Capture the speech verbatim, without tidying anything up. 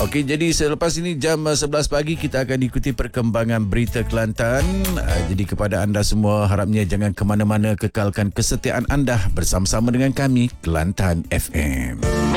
Okey, jadi selepas ini jam sebelas pagi kita akan ikuti perkembangan berita Kelantan. Jadi kepada anda semua, harapnya jangan ke mana-mana, kekalkan kesetiaan anda bersama-sama dengan kami Kelantan F M.